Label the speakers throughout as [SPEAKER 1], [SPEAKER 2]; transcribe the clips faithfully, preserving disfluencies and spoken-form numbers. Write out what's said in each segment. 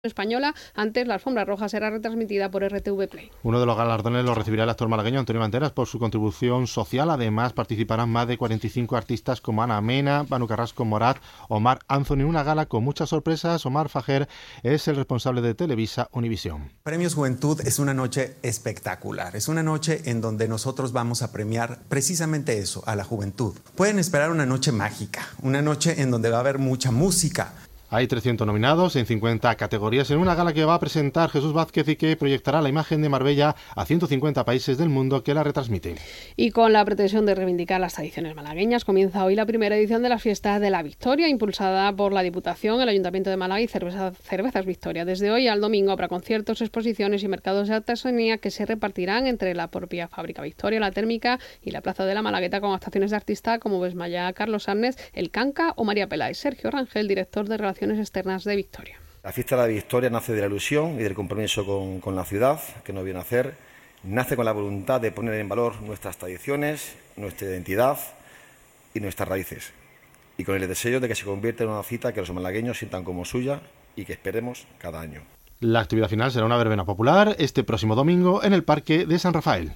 [SPEAKER 1] española. Antes, la alfombra roja será retransmitida por R T V Play.
[SPEAKER 2] Uno de los galardones lo recibirá el actor malagueño Antonio Banderas por su contribución social. Además, participarán más de cuarenta y cinco artistas como Ana Mena, Manu Carrasco, Morat, Omar Anthony. Una gala con muchas sorpresas. Omar Fajer es el responsable de Televisa Univisión.
[SPEAKER 3] Premios Juventud es una noche espectacular. Es una noche en donde nosotros vamos a premiar precisamente eso, a la juventud. Pueden esperar una noche mágica, una noche en donde va a haber mucha música.
[SPEAKER 2] Hay trescientos nominados en cincuenta categorías en una gala que va a presentar Jesús Vázquez y que proyectará la imagen de Marbella a ciento cincuenta países del mundo que la retransmiten.
[SPEAKER 1] Y con la pretensión de reivindicar las tradiciones malagueñas, comienza hoy la primera edición de las Fiestas de la Victoria, impulsada por la Diputación, el Ayuntamiento de Málaga y Cerveza, Cervezas Victoria. Desde hoy al domingo habrá conciertos, exposiciones y mercados de artesanía que se repartirán entre la propia Fábrica Victoria, la Térmica y la Plaza de la Malagueta, con actuaciones de artistas como Besmaya, Carlos Arnés, El Canca o María Peláez. Sergio Rangel, director de Relaciones Externas de Victoria.
[SPEAKER 4] La fiesta de la Victoria nace de la ilusión y del compromiso con, con la ciudad, que nos viene a hacer. Nace con la voluntad de poner en valor nuestras tradiciones, nuestra identidad y nuestras raíces. Y con el deseo de que se convierta en una cita que los malagueños sientan como suya y que esperemos cada año.
[SPEAKER 2] La actividad final será una verbena popular este próximo domingo en el Parque de San Rafael.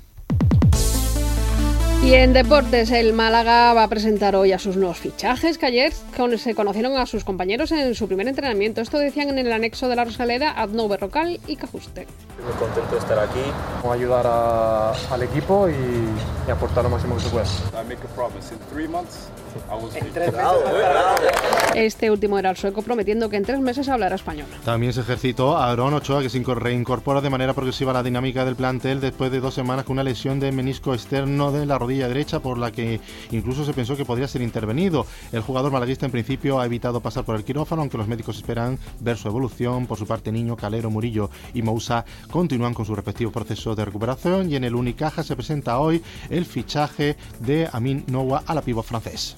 [SPEAKER 1] Y en deportes, el Málaga va a presentar hoy a sus nuevos fichajes, que ayer se conocieron a sus compañeros en su primer entrenamiento. Esto decían en el anexo de la Rosaleda Aznou Berrocal y Cajuste.
[SPEAKER 5] Muy contento de estar aquí. Vamos a ayudar a, al equipo y, y aportar lo máximo que se pueda.
[SPEAKER 1] En tres meses. Este último era el sueco, prometiendo que en tres meses hablará español.
[SPEAKER 2] También se ejercitó a Aarón Ochoa, que se reincorpora de manera progresiva a la dinámica del plantel después de dos semanas con una lesión de menisco externo de la rodilla derecha, por la que incluso se pensó que podría ser intervenido. El jugador malaguista en principio ha evitado pasar por el quirófano, aunque los médicos esperan ver su evolución. Por su parte, Niño, Calero, Murillo y Moussa continúan con sus respectivos procesos de recuperación, y en el Unicaja se presenta hoy el fichaje de Amin Noua a la pívot francés.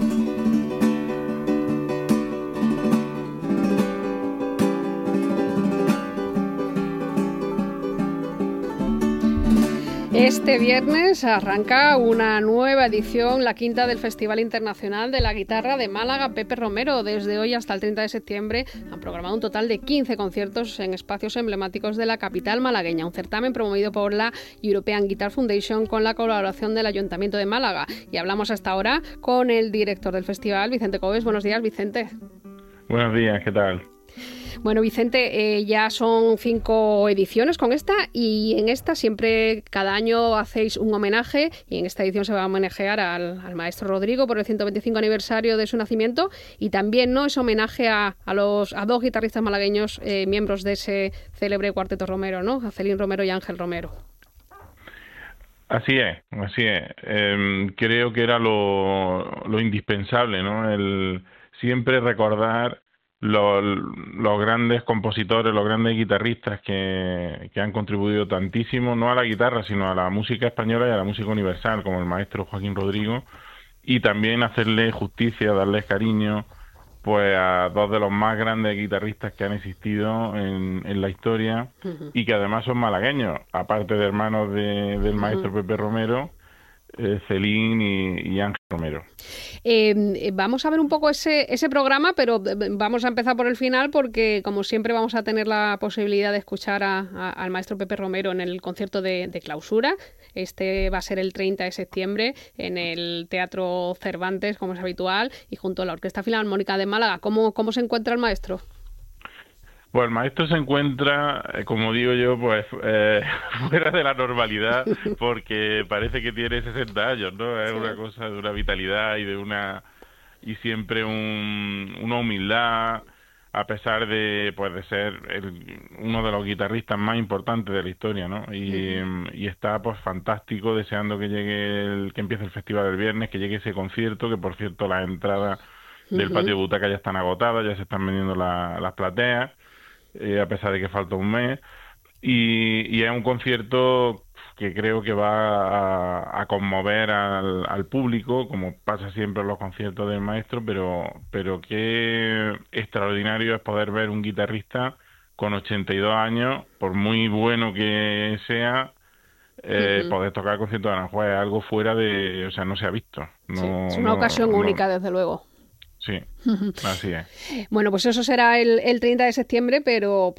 [SPEAKER 1] Este viernes arranca una nueva edición, la quinta del Festival Internacional de la Guitarra de Málaga Pepe Romero. Desde hoy hasta el treinta de septiembre han programado un total de quince conciertos en espacios emblemáticos de la capital malagueña. Un certamen promovido por la European Guitar Foundation con la colaboración del Ayuntamiento de Málaga. Y hablamos hasta ahora con el director del festival, Vicente Coves. Buenos días, Vicente.
[SPEAKER 6] Buenos días, ¿qué tal?
[SPEAKER 1] Bueno, Vicente, eh, ya son cinco ediciones con esta, y en esta siempre, cada año hacéis un homenaje, y en esta edición se va a homenajear al, al maestro Rodrigo por el ciento veinticinco aniversario de su nacimiento, y también no es homenaje a, a los a dos guitarristas malagueños, eh, miembros de ese célebre cuarteto Romero, ¿no? A Celín Romero y Ángel Romero.
[SPEAKER 6] Así es, así es. Eh, creo que era lo, lo indispensable, ¿no? El siempre recordar Los, los grandes compositores, los grandes guitarristas que, que han contribuido tantísimo, no a la guitarra, sino a la música española y a la música universal, como el maestro Joaquín Rodrigo, y también hacerle justicia, darles cariño, pues a dos de los más grandes guitarristas que han existido en, en la historia, uh-huh. y que además son malagueños, aparte de hermanos de, del maestro uh-huh. Pepe Romero, eh, Celín y, y Ángel Romero.
[SPEAKER 1] Eh, vamos a ver un poco ese, ese programa, pero vamos a empezar por el final, porque como siempre vamos a tener la posibilidad de escuchar a, a, al maestro Pepe Romero en el concierto de, de clausura. Este va a ser el treinta de septiembre en el Teatro Cervantes, como es habitual, y junto a la Orquesta Filarmónica de Málaga. ¿Cómo, cómo se encuentra el maestro?
[SPEAKER 6] Pues el maestro se encuentra, como digo yo, pues eh, fuera de la normalidad, porque parece que tiene sesenta años, ¿no? Es sí. Una cosa de una vitalidad y de una y siempre un, una humildad, a pesar de pues de ser el, uno de los guitarristas más importantes de la historia, ¿no? Y, uh-huh. y está pues fantástico, deseando que llegue el, que empiece el festival el viernes, que llegue ese concierto, que por cierto las entradas uh-huh. del patio de butaca ya están agotadas, ya se están vendiendo la, las plateas. Eh, a pesar de que falta un mes, y, y es un concierto que creo que va a, a conmover al, al público, como pasa siempre en los conciertos del maestro, pero pero qué extraordinario es poder ver un guitarrista con ochenta y dos años, por muy bueno que sea, eh, uh-huh. poder tocar el concierto de Aranjuez, es algo fuera de, o sea, no se ha visto. No,
[SPEAKER 1] sí, es una
[SPEAKER 6] no,
[SPEAKER 1] ocasión
[SPEAKER 6] no,
[SPEAKER 1] única, desde luego.
[SPEAKER 6] Sí, así es.
[SPEAKER 1] Bueno, pues eso será el, el treinta de septiembre, pero...